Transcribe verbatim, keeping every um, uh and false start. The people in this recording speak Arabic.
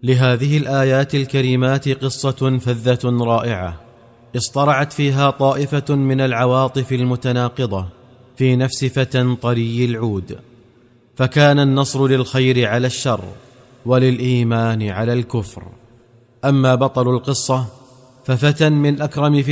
لهذه الآيات الكريمات قصة فذة رائعة اصطرعت فيها طائفة من العواطف المتناقضة في نفس فتى طري العود، فكان النصر للخير على الشر وللإيمان على الكفر. أما بطل القصة ففتى من أكرم